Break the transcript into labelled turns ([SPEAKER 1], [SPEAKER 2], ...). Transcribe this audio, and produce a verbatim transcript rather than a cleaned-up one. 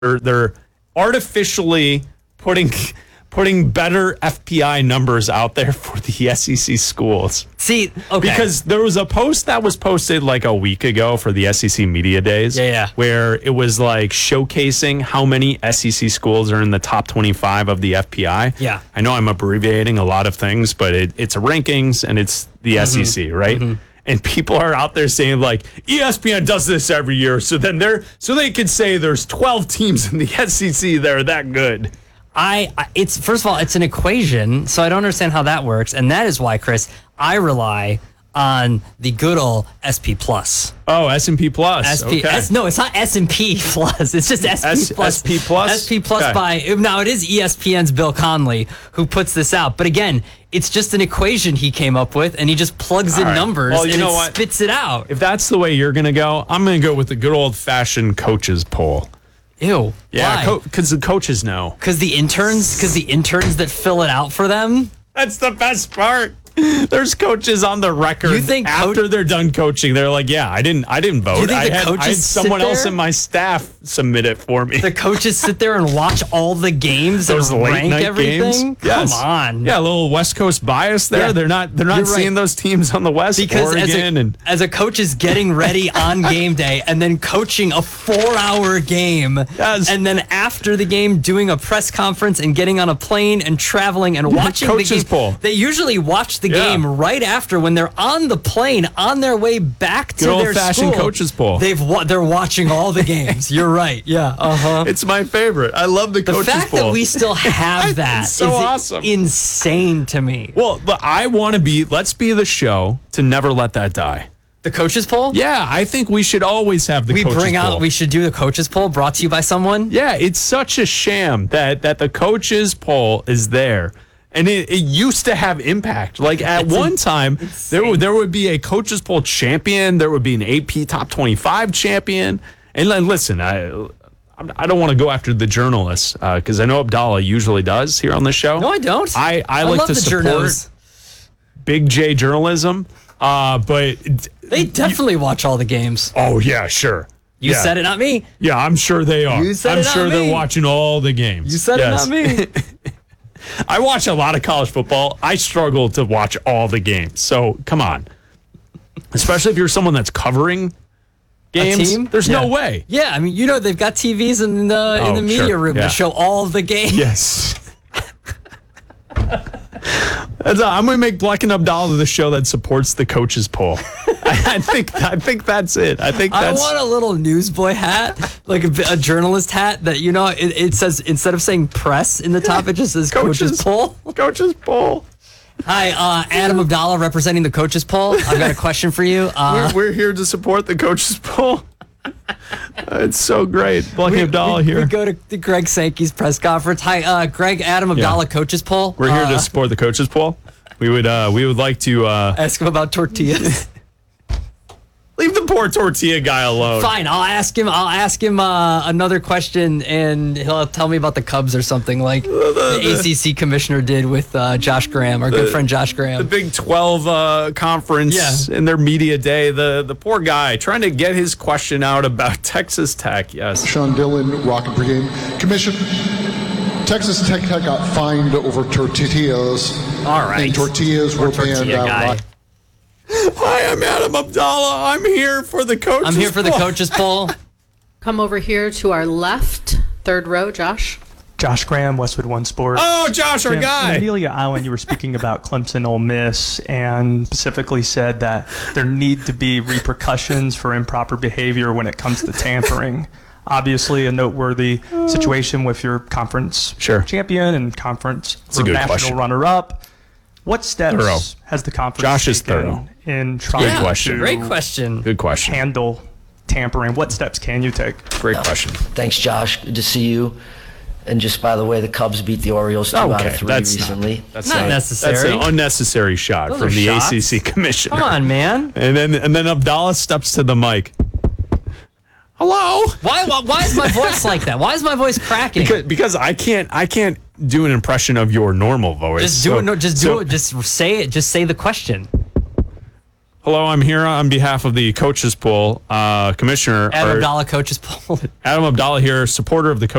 [SPEAKER 1] they're, they're artificially putting putting better F P I numbers out there for the S E C schools.
[SPEAKER 2] See, okay.
[SPEAKER 1] Because there was a post that was posted like a week ago for the S E C Media Days.
[SPEAKER 2] Yeah, yeah.
[SPEAKER 1] Where it was like showcasing how many S E C schools are in the top twenty-five of the F P I.
[SPEAKER 2] Yeah.
[SPEAKER 1] I know I'm abbreviating a lot of things, but it, it's rankings and it's the
[SPEAKER 2] Mm-hmm.
[SPEAKER 1] S E C, right? Mm-hmm. And people are out there saying like E S P N does this every year, so then they're so they could say there's twelve teams in the S E C that are that good.
[SPEAKER 2] I, I it's first of all, it's an equation, so I don't understand how that works, and that is why, Chris, I rely on the good old S P Plus.
[SPEAKER 1] Oh, S and P Plus.
[SPEAKER 2] S P,
[SPEAKER 1] okay.
[SPEAKER 2] S, no, it's not S and P Plus. It's just S P
[SPEAKER 1] S,
[SPEAKER 2] Plus.
[SPEAKER 1] S P Plus.
[SPEAKER 2] S P Plus
[SPEAKER 1] okay.
[SPEAKER 2] by now it is E S P N's Bill Conley who puts this out, but again, it's just an equation he came up with, and he just plugs
[SPEAKER 1] All
[SPEAKER 2] in
[SPEAKER 1] right.
[SPEAKER 2] numbers
[SPEAKER 1] well, you
[SPEAKER 2] and
[SPEAKER 1] know
[SPEAKER 2] it
[SPEAKER 1] what?
[SPEAKER 2] spits it out.
[SPEAKER 1] If that's the way you're gonna go, I'm gonna go with the good old fashioned coaches poll.
[SPEAKER 2] Ew.
[SPEAKER 1] Yeah, because co- the coaches know.
[SPEAKER 2] Because the interns, because the interns that fill it out for them.
[SPEAKER 1] That's the best part. There's coaches on the record.
[SPEAKER 2] You think
[SPEAKER 1] after
[SPEAKER 2] co-
[SPEAKER 1] they're done coaching, they're like, "Yeah, I didn't, I didn't vote.
[SPEAKER 2] You think
[SPEAKER 1] I,
[SPEAKER 2] the
[SPEAKER 1] had,
[SPEAKER 2] coaches
[SPEAKER 1] I had someone
[SPEAKER 2] sit
[SPEAKER 1] else
[SPEAKER 2] there?
[SPEAKER 1] in my staff submit it for me."
[SPEAKER 2] The coaches sit there and watch all the games
[SPEAKER 1] Those
[SPEAKER 2] and
[SPEAKER 1] late
[SPEAKER 2] rank
[SPEAKER 1] night
[SPEAKER 2] everything.
[SPEAKER 1] games. Yes.
[SPEAKER 2] Come on.
[SPEAKER 1] Yeah, a little West Coast bias there.
[SPEAKER 2] Yeah.
[SPEAKER 1] They're not, they're not
[SPEAKER 2] You're
[SPEAKER 1] seeing
[SPEAKER 2] right.
[SPEAKER 1] those teams on the West.
[SPEAKER 2] Because as a,
[SPEAKER 1] Oregon and
[SPEAKER 2] as a coach is getting ready on game day and then coaching a four-hour game,
[SPEAKER 1] Yes.
[SPEAKER 2] and then after the game doing a press conference and getting on a plane and traveling and watching the
[SPEAKER 1] coaches
[SPEAKER 2] game.
[SPEAKER 1] poll.
[SPEAKER 2] They usually watch the
[SPEAKER 1] Yeah.
[SPEAKER 2] game right after when they're on the plane on their way back to
[SPEAKER 1] Good
[SPEAKER 2] their
[SPEAKER 1] old-fashioned
[SPEAKER 2] school.
[SPEAKER 1] coaches poll.
[SPEAKER 2] They've wa- they're watching all the games. You're right. Yeah. Uh huh.
[SPEAKER 1] it's my favorite. I love the,
[SPEAKER 2] The
[SPEAKER 1] coaches
[SPEAKER 2] fact
[SPEAKER 1] poll.
[SPEAKER 2] that we still have that
[SPEAKER 1] so
[SPEAKER 2] is
[SPEAKER 1] awesome.
[SPEAKER 2] insane to me.
[SPEAKER 1] well, but I want to be. Let's be the show to never let that die.
[SPEAKER 2] The coaches poll?
[SPEAKER 1] Yeah, I think we should always have the
[SPEAKER 2] We
[SPEAKER 1] coaches
[SPEAKER 2] bring out,
[SPEAKER 1] poll.
[SPEAKER 2] we should do the coaches poll brought to you by someone.
[SPEAKER 1] Yeah, it's such a sham that that the coaches poll is there. And it, it used to have impact. Like at
[SPEAKER 2] It's
[SPEAKER 1] one
[SPEAKER 2] in-
[SPEAKER 1] time, there would there would be a coaches poll champion. There would be an A P top twenty-five champion. And then listen, I I don't want to go after the journalists because I know Abdallah usually does here on the show.
[SPEAKER 2] No, I don't.
[SPEAKER 1] I, I, like
[SPEAKER 2] love
[SPEAKER 1] to
[SPEAKER 2] the
[SPEAKER 1] support
[SPEAKER 2] journos.
[SPEAKER 1] Big J journalism. Uh, but
[SPEAKER 2] They definitely watch all the games.
[SPEAKER 1] oh yeah, sure.
[SPEAKER 2] You
[SPEAKER 1] yeah.
[SPEAKER 2] said it, not me.
[SPEAKER 1] Yeah, I'm sure they are.
[SPEAKER 2] You said
[SPEAKER 1] I'm
[SPEAKER 2] it, not
[SPEAKER 1] sure
[SPEAKER 2] me.
[SPEAKER 1] they're watching all the games.
[SPEAKER 2] You said
[SPEAKER 1] Yes.
[SPEAKER 2] it, not me.
[SPEAKER 1] I watch a lot of college football. I struggle to watch all the games. So come on. Especially if you're someone that's covering games.
[SPEAKER 2] team?
[SPEAKER 1] There's
[SPEAKER 2] Yeah.
[SPEAKER 1] no way.
[SPEAKER 2] Yeah, I mean, you know, they've got T Vs in the in
[SPEAKER 1] Oh,
[SPEAKER 2] the media
[SPEAKER 1] sure.
[SPEAKER 2] room
[SPEAKER 1] Yeah.
[SPEAKER 2] to show all the games.
[SPEAKER 1] Yes. That's a, I'm going to make Black and Abdallah the show that supports the coaches poll. I, I think I think that's it. I think
[SPEAKER 2] I
[SPEAKER 1] that's
[SPEAKER 2] want a little newsboy hat, like a, a journalist hat that, you know, it, it says, instead of saying press in the top, it just says coaches,
[SPEAKER 1] Coaches.
[SPEAKER 2] poll.
[SPEAKER 1] coaches poll.
[SPEAKER 2] Hi, uh, Adam Abdallah representing the coaches poll. I've got a question for you. Uh,
[SPEAKER 1] We're, we're here to support the coaches poll. It's so great. Black and Abdallah
[SPEAKER 2] we,
[SPEAKER 1] here.
[SPEAKER 2] we go to the Greg Sankey's press conference. Hi, uh, Greg, Adam Abdallah, coaches poll.
[SPEAKER 1] We're here
[SPEAKER 2] Uh,
[SPEAKER 1] to support the coaches poll. We would uh, we would like to uh,
[SPEAKER 2] ask him about tortillas.
[SPEAKER 1] leave the poor tortilla guy alone.
[SPEAKER 2] Fine, I'll ask him. I'll ask him uh, another question, and he'll tell me about the Cubs or something like the A C C commissioner did with uh, Josh Graham, our good friend Josh
[SPEAKER 1] The
[SPEAKER 2] Graham.
[SPEAKER 1] Big twelve uh, conference
[SPEAKER 2] Yeah.
[SPEAKER 1] in their media day. The the poor guy trying to get his question out about Texas Tech. Yes.
[SPEAKER 3] Sean Dillon, Rocket Brigade. Commission, Texas Tech got fined over tortillas.
[SPEAKER 2] All right.
[SPEAKER 3] And tortillas were banned
[SPEAKER 2] tortilla guy.
[SPEAKER 3] outright.
[SPEAKER 1] Hi, I'm Adam Abdallah. I'm here for the coaches.
[SPEAKER 2] I'm here for the
[SPEAKER 1] poll.
[SPEAKER 2] coaches poll.
[SPEAKER 4] Come over here to our left, third row, Josh.
[SPEAKER 5] Josh Graham, Westwood One Sports.
[SPEAKER 1] Oh, Josh, our
[SPEAKER 5] Jim,
[SPEAKER 1] guy.
[SPEAKER 5] In Amelia Island, you were speaking about Clemson Ole Miss and specifically said that there need to be repercussions for improper behavior when it comes to tampering. Obviously, a noteworthy situation with your conference
[SPEAKER 1] Sure.
[SPEAKER 5] champion and conference
[SPEAKER 1] a good
[SPEAKER 5] national
[SPEAKER 1] question.
[SPEAKER 5] runner-up. What steps
[SPEAKER 1] Thorough.
[SPEAKER 5] has the conference
[SPEAKER 1] Josh is
[SPEAKER 5] taken
[SPEAKER 1] thorough.
[SPEAKER 5] in trying
[SPEAKER 2] Yeah,
[SPEAKER 1] question.
[SPEAKER 5] to
[SPEAKER 2] great question.
[SPEAKER 1] Good question.
[SPEAKER 5] handle tampering? What steps can you take?
[SPEAKER 1] Great question.
[SPEAKER 6] Thanks, Josh. Good to see you. And just by the way, the Cubs beat the Orioles two out
[SPEAKER 1] Okay,
[SPEAKER 6] of three
[SPEAKER 1] that's
[SPEAKER 6] recently.
[SPEAKER 1] Not, that's
[SPEAKER 2] Not necessary.
[SPEAKER 1] That's an unnecessary shot
[SPEAKER 2] Those
[SPEAKER 1] from
[SPEAKER 2] are
[SPEAKER 1] the
[SPEAKER 2] shots.
[SPEAKER 1] A C C commissioner.
[SPEAKER 2] Come on, man.
[SPEAKER 1] And then and then Abdallah steps to the mic. Hello.
[SPEAKER 2] Why, why? Why is my voice like that? Why is my voice cracking?
[SPEAKER 1] Because, because I can't I can't do an impression of your normal voice.
[SPEAKER 2] just do
[SPEAKER 1] So-
[SPEAKER 2] it. No, just do
[SPEAKER 1] so-
[SPEAKER 2] it. Just say it. Just say the question.
[SPEAKER 1] Hello, I'm here on behalf of the coaches pool uh, commissioner.
[SPEAKER 2] Adam
[SPEAKER 1] or-
[SPEAKER 2] Abdallah coaches poll.
[SPEAKER 1] Adam Abdallah here, supporter of the